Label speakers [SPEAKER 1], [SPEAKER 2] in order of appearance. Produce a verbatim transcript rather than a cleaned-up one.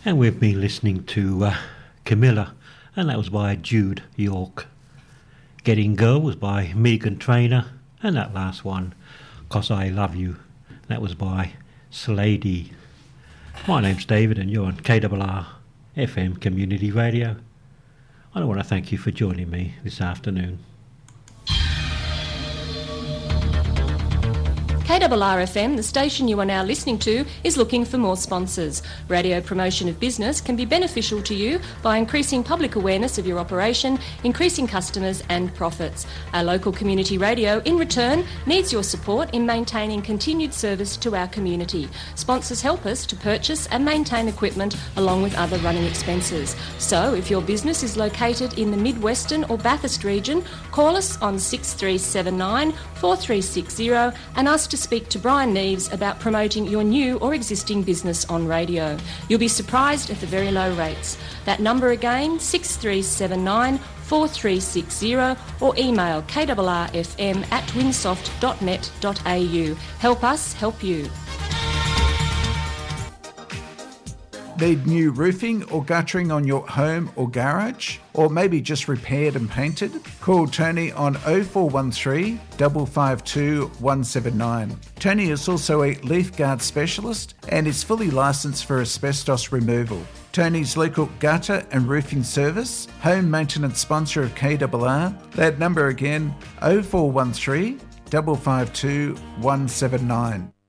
[SPEAKER 1] And we've been listening to uh, Camilla, and that was by Jude York. Getting Girl was by Megan Trainor, and that last one, 'Cause I Love You, that was by Slady. My name's David and you're on K R R F M Community Radio. I want to thank you for joining me this afternoon.
[SPEAKER 2] K R R F M, the station you are now listening to, is looking for more sponsors. Radio promotion of business can be beneficial to you by increasing public awareness of your operation, increasing customers and profits. Our local community radio, in return, needs your support in maintaining continued service to our community. Sponsors help us to purchase and maintain equipment along with other running expenses. So, if your business is located in the Mid-Western or Bathurst region, call us on six three seven nine, four three six zero and ask to speak to Brian Neves about promoting your new or existing business on radio. You'll be surprised at the very low rates. That number again, six three seven nine, four three six zero, or email k r r f m at winsoft dot net dot a u. Help us help you.
[SPEAKER 3] Need new roofing or guttering on your home or garage? Or maybe just repaired and painted? Call Tony on oh four one three, five five two, one seven nine. Tony is also a leaf guard specialist and is fully licensed for asbestos removal. Tony's local gutter and roofing service, home maintenance sponsor of K R R. That number again, oh four one three, five five two, one seven nine.